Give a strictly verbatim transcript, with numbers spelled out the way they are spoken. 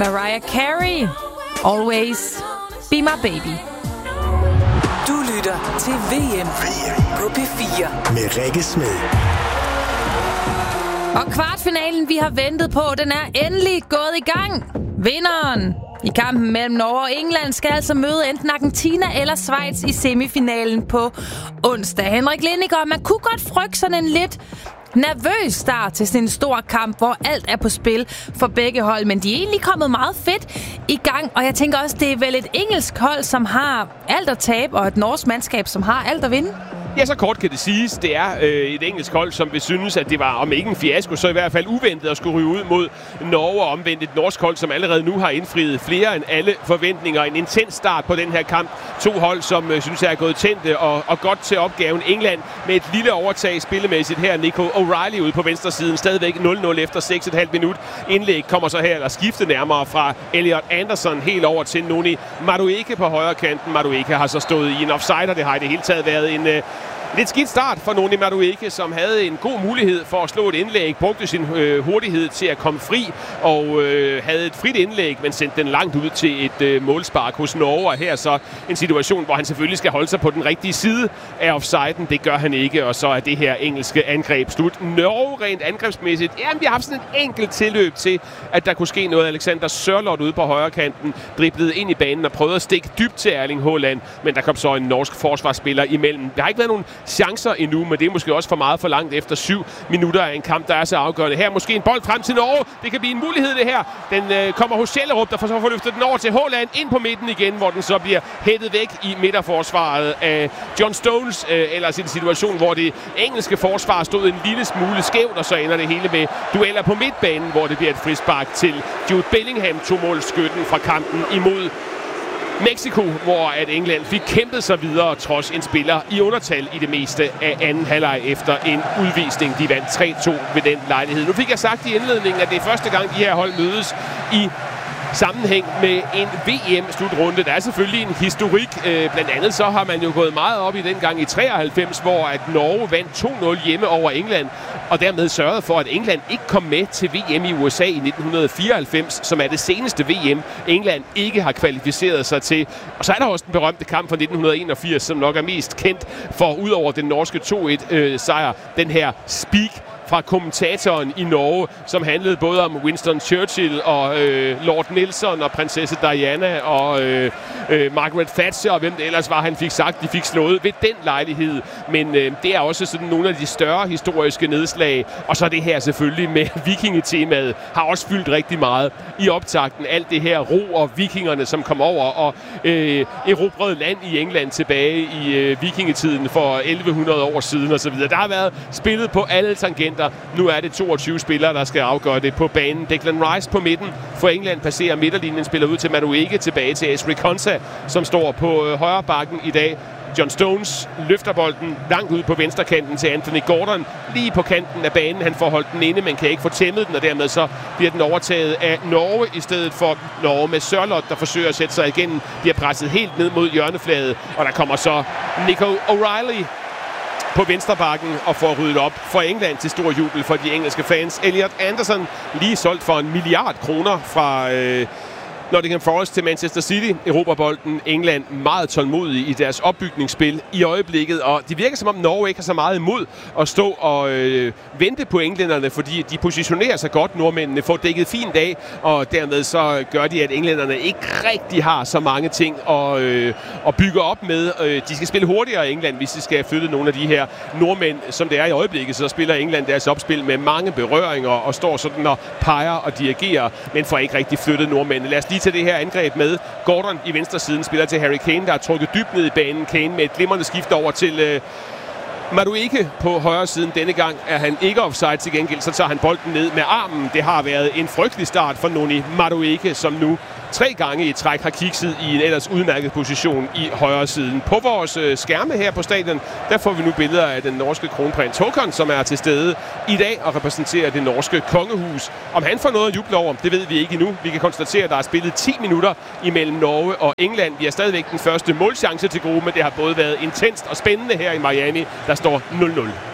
Mariah Carey, Always Be My Baby. Du lytter til V M på P fire med Rikke Smed. Og kvartfinalen, vi har ventet på, den er endelig gået i gang. Vinderen i kampen mellem Norge og England skal altså møde enten Argentina eller Schweiz i semifinalen på onsdag. Henrik Lindiger, man kunne godt frygte sådan en lidt nervøs start til sådan en stor kamp, hvor alt er på spil for begge hold, men de er egentlig kommet meget fedt i gang, og jeg tænker også, det er vel et engelsk hold, som har alt at tabe, og et norsk mandskab, som har alt at vinde. Ja, så kort kan det siges. Det er øh, et engelsk hold, som vil synes, at det var, om ikke en fiasko, så i hvert fald uventet at skulle ryge ud mod Norge, og omvendt et norsk hold, som allerede nu har indfriet flere end alle forventninger. En intens start på den her kamp. To hold, som øh, synes jeg er gået tændte og, og godt til opgaven. England med et lille overtag spillemæssigt her. Nico O'Reilly ude på venstre siden. Stadigvæk nul nul efter seks komma fem minut. Indlæg kommer så her, eller skifte nærmere fra Elliot Anderson helt over til Noni Madueke på højre kanten. Madueke har så stået i en offside, og det har i det hele taget været en Øh, lidt skidt start for Noni Madueke, som havde en god mulighed for at slå et indlæg, brugte sin øh, hurtighed til at komme fri, og øh, havde et frit indlæg, men sendte den langt ud til et øh, målspark hos Norge. Og her så en situation, hvor han selvfølgelig skal holde sig på den rigtige side af offsiden. Det gør han ikke, og så er det her engelske angreb slut. Norge rent angrebsmæssigt, jamen vi har haft sådan et enkelt tilløb til, at der kunne ske noget. Alexander Sørloth ude på højre kanten driblede ind i banen og prøvede at stikke dybt til Erling Haaland, men der kom så en norsk forsvarsspiller imellem. Der har ikke været nogen chancer endnu, men det er måske også for meget for langt efter syv minutter af en kamp, der er så afgørende. Her måske en bold frem til Norge. Det kan blive en mulighed, det her. Den øh, kommer hos Schellerup, der får så får løftet den over til Haaland ind på midten igen, hvor den så bliver hættet væk i midterforsvaret af John Stones. Øh, ellers i en situation, hvor det engelske forsvar stod en lille smule skævt, og så ender det hele med dueller på midtbanen, hvor det bliver et frispark til Jude Bellingham, to-målsskytten fra kampen imod Mexico, hvor at England fik kæmpet sig videre trods en spiller i undertal i det meste af anden halvleg efter en udvisning. De vandt tre to ved den lejlighed. Nu fik jeg sagt i indledningen, at det er første gang, de her hold mødes i sammenhæng med en V M-slutrunde. Der er selvfølgelig en historik. Blandt andet så har man jo gået meget op i den gang i treoghalvfems, hvor at Norge vandt to nul hjemme over England, og dermed sørgede for, at England ikke kom med til V M i U S A i nitten fireoghalvfems, som er det seneste V M, England ikke har kvalificeret sig til. Og så er der også den berømte kamp fra nitten enogfirs, som nok er mest kendt for, ud over den norske to et øh, sejr, den her speak fra kommentatoren i Norge, som handlede både om Winston Churchill og øh, Lord Nelson og prinsesse Diana og øh, øh, Margaret Thatcher og hvem det ellers var, han fik sagt, de fik slået ved den lejlighed. Men øh, det er også sådan nogle af de større historiske nedslag. Og så det her selvfølgelig med vikingetemaet har også fyldt rigtig meget i optakten. Alt det her ro og vikingerne, som kom over og øh, erobrede land i England tilbage i øh, vikingetiden for elleve hundrede år siden osv. Der har været spillet på alle tangenter. Nu er det toogtyve spillere, der skal afgøre det på banen. Declan Rice på midten for England passerer midterlinjen, spiller ud til Madueke, tilbage til Ezri Konsa, som står på øh, højre bakken i dag. John Stones løfter bolden langt ud på venstre kanten til Anthony Gordon, lige på kanten af banen. Han får holdt den inde, men kan ikke få tæmmet den, og dermed så bliver den overtaget af Norge, i stedet for Norge med Sørloth, der forsøger at sætte sig igennem, bliver presset helt ned mod hjørnefladet, og der kommer så Nico O'Reilly på venstrebakken og får ryddet op for England til stor jubel for de engelske fans. Elliot Anderson lige solgt for en milliard kroner fra øh, Nottingham Forest til Manchester City. Europabolden. England meget tålmodige i deres opbygningsspil i øjeblikket, og det virker som om Norge ikke har så meget imod at stå og øh, vente på englænderne, fordi de positionerer sig godt. Nordmændene får dækket fint af, og dermed så gør de, at englænderne ikke rigtig har så mange ting at, øh, at bygge op med. Øh, de skal spille hurtigere i England, hvis de skal flytte nogle af de her nordmænd, som det er i øjeblikket. Så spiller England deres opspil med mange berøringer og står sådan og peger og dirigerer, men får ikke rigtig flyttet nordmændene. Lad os lige til det her angreb med Gordon i venstre siden, spiller til Harry Kane, der er trukket dybt ned i banen. Kane med et glimrende skift over til øh, Madueke på højre siden. Denne gang er han ikke offside, til gengæld så tager han bolden ned med armen. Det har været en frygtelig start for Noni Madueke, som nu tre gange i træk har kikset i en ellers udmærket position i højre siden. På vores øh, skærme her på stadion, der får vi nu billeder af den norske kronprins Håkon, som er til stede i dag og repræsenterer det norske kongehus. Om han får noget at juble over, det ved vi ikke endnu. Vi kan konstatere, at der er spillet ti minutter imellem Norge og England. Vi har stadigvæk den første målchance til gode, men det har både været intenst og spændende her i Miami. Der står nul nul.